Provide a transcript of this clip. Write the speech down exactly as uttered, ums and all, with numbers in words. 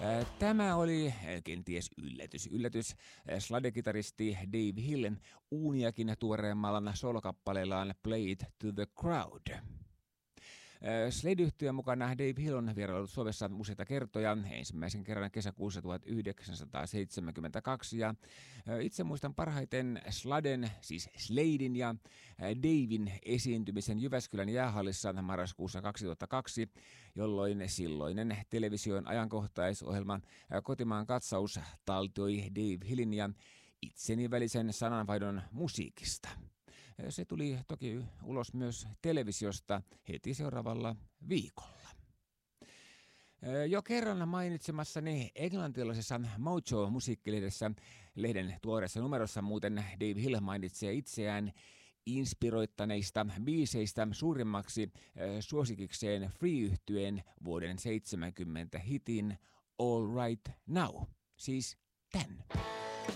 Tämä oli kenties yllätys. Yllätys. Slade-kitaristi Dave Hill uuniakin tuoreemmalla solokappaleellaan Play It to the Crowd. Slade-yhtyeen mukana Dave Hill on vieraillut Suomessa useita kertoja, ensimmäisen kerran kesäkuussa tuhatyhdeksänsataaseitsemänkymmentäkaksi, ja itse muistan parhaiten Sladen, siis Sladen ja Davin esiintymisen Jyväskylän jäähallissa marraskuussa kaksituhattakaksi, jolloin silloinen television ajankohtaisohjelma Kotimaan katsaus taltioi Dave Hillin ja itseni välisen sananvaihdon musiikista. Se tuli toki ulos myös televisiosta heti seuraavalla viikolla. Jo kerran mainitsemassani englantilaisessa Mojo-musiikkilehdessä, lehden tuoreessa numerossa muuten Dave Hill mainitsee itseään inspiroittaneista biiseistä suurimmaksi suosikikseen Free-yhtyeen vuoden seitsemänkymmentä hitin All Right Now, siis tän.